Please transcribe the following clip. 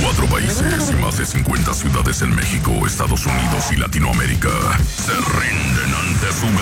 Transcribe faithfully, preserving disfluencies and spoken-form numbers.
Cuatro países y más de cincuenta ciudades en México, Estados Unidos y Latinoamérica se rinden ante su